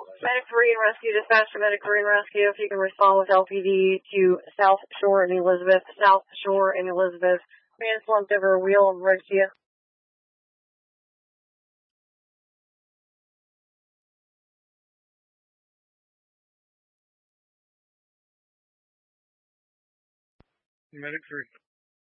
Medic Marine Rescue, dispatch to Medic Marine Rescue. If you can respond with LPD to South Shore and Elizabeth. South Shore and Elizabeth. Man slumped over a wheel and right to you. Medic 3.